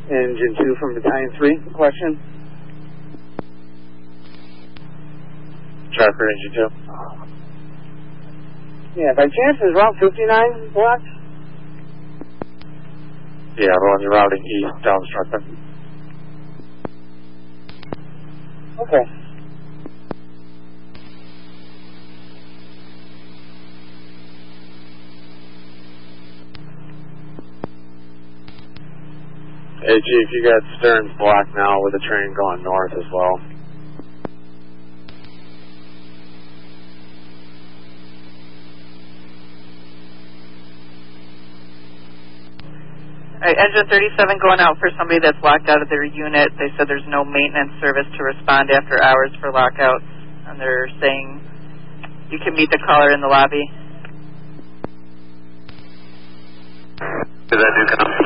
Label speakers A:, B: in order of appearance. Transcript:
A: Engine 2 from Battalion 3, question.
B: Tracker Engine 2.
A: Yeah, by chance is Route 59 blocked?
B: Yeah, well, you're routing east down Strucker.
A: Okay.
B: Hey, Chief, you got Stearns blocked now with the train going north as well.
C: All right, Engine 37 going out for somebody that's locked out of their unit. They said there's no maintenance service to respond after hours for lockouts, and they're saying you can meet the caller in the lobby.
B: Did that do come?